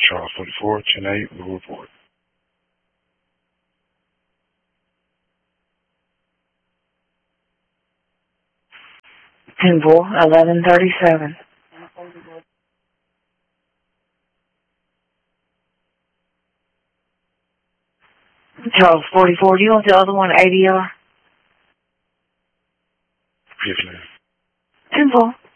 Charles 44, 10-8, we'll report. 10-4, 1137. Charles 44, do you want the other one ADR? Yes, ma'am. 10-4.